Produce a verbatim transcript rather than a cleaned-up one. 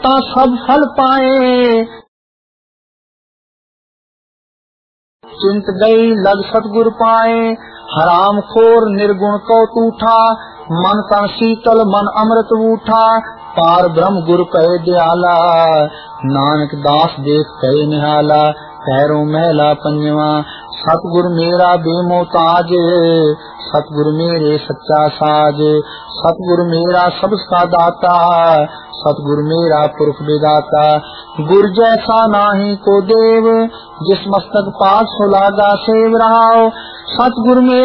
ता सब फल पाए। चिंत गई लग सतगुर पाए, हराम खोर निर्गुण को टूठा, मन तन शीतल मन अमृत उठा, पार ब्रह्म गुरु कहे दयाला, नानक दास देख कहे निहाला, पैरों मैला पंजवा, सतगुर मेरा बेमोताज, सतगुर मेरे सच्चा साज, सतगुर मेरा सबका दाता, सतगुर मेरा पुरख विदाता, गुर जैसा नाही को देव, जिस मस्तक पास हो लागा सेव रहाओ, सतगुर में